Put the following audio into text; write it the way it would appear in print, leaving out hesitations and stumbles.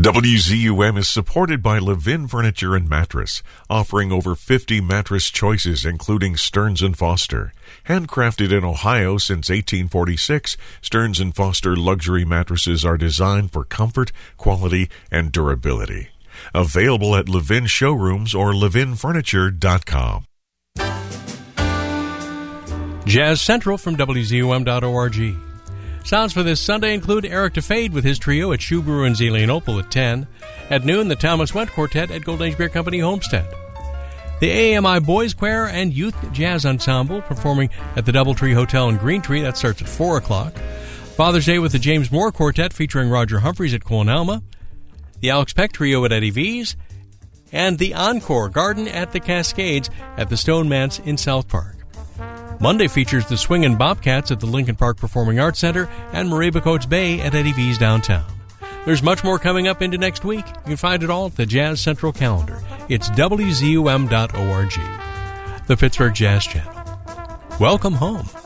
WZUM is supported by Levin Furniture and Mattress, offering over 50 mattress choices, including Stearns & Foster. Handcrafted in Ohio since 1846, Stearns & Foster luxury mattresses are designed for comfort, quality, and durability. Available at Levin showrooms or levinfurniture.com. Jazz Central from WZUM.org. Sounds for this Sunday include Eric DeFade with his trio at Shoe Brew in Zelienople at 10. At noon, the Thomas Went Quartet at Golden Age Beer Company Homestead. The AMI Boys Choir and Youth Jazz Ensemble performing at the Doubletree Hotel in Green Tree. That starts at 4 o'clock. Father's Day with the James Moore Quartet featuring Roger Humphreys at Coanelma. The Alex Peck Trio at Eddie V's. And the Encore Garden at the Cascades at the Stone Manse in South Park. Monday features the Swingin' Bobcats at the Lincoln Park Performing Arts Center and Marie Bacote's Bay at Eddie V's downtown. There's much more coming up into next week. You can find it all at the Jazz Central calendar. It's WZUM.org, the Pittsburgh Jazz Channel. Welcome home.